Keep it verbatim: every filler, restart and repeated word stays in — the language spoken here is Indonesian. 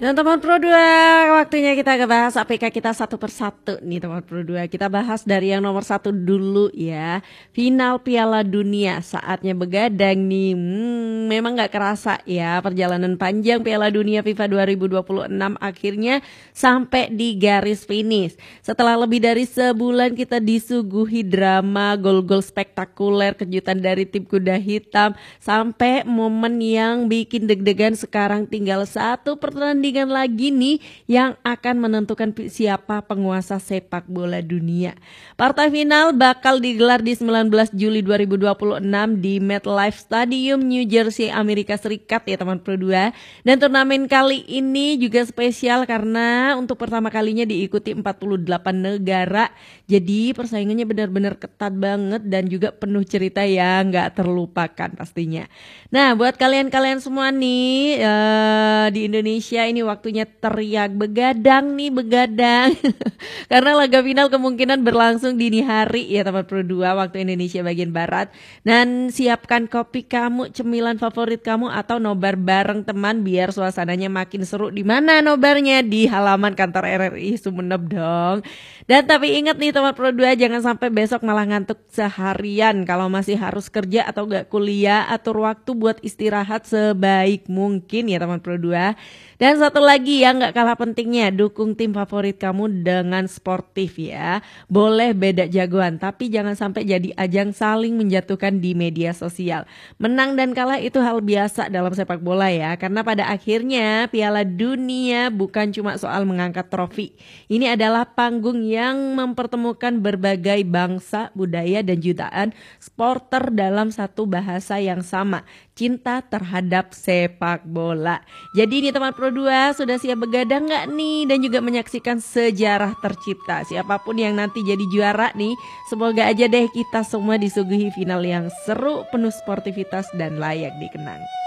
Dan teman Pro dua, waktunya kita bahas A P K kita satu persatu nih teman Pro dua. Kita bahas dari yang nomor satu dulu ya. Final Piala Dunia, saatnya begadang nih. Hmm, memang gak kerasa ya perjalanan panjang Piala Dunia FIFA dua ribu dua puluh enam akhirnya sampai di garis finish. Setelah lebih dari sebulan kita disuguhi drama, gol-gol spektakuler, kejutan dari tim kuda hitam, sampai momen yang bikin deg-degan. Sekarang tinggal satu pertandingan lagi nih yang akan menentukan siapa penguasa sepak bola dunia. Partai final bakal digelar di sembilan belas Juli dua ribu dua puluh enam di MetLife Stadium, New Jersey, Amerika Serikat ya teman Pro dua. Dan turnamen kali ini juga spesial karena untuk pertama kalinya diikuti empat puluh delapan negara. Jadi persaingannya benar-benar ketat banget dan juga penuh cerita yang gak terlupakan pastinya. Nah, buat kalian-kalian semua nih uh, di Indonesia, ini waktunya teriak begadang nih, begadang. Karena laga final kemungkinan berlangsung dini hari ya teman Pro dua waktu Indonesia bagian barat. Dan siapkan kopi kamu, cemilan favorit kamu, atau nobar bareng teman biar suasananya makin seru. Di mana nobarnya? Di halaman kantor R R I Sumeneb dong. Dan tapi ingat nih teman Pro dua, jangan sampai besok malah ngantuk seharian. Kalau masih harus kerja atau gak kuliah, atur waktu buat istirahat sebaik mungkin ya teman Pro dua. Dan satu lagi yang gak kalah pentingnya, dukung tim favorit kamu dengan sportif ya. Boleh beda jagoan, tapi jangan sampai jadi ajang saling menjatuhkan di media sosial. Menang dan kalah itu hal biasa dalam sepak bola ya. Karena pada akhirnya Piala Dunia bukan cuma soal mengangkat trofi. Ini adalah panggung yang mempertemukan berbagai bangsa, budaya, dan jutaan supporter dalam satu bahasa yang sama, cinta terhadap sepak bola. Jadi ini teman Pro dua, sudah siap begadang gak nih? Dan juga menyaksikan sejarah tercipta. Siapapun yang nanti jadi juara nih, semoga aja deh kita semua disuguhi final yang seru, penuh sportivitas, dan layak dikenang.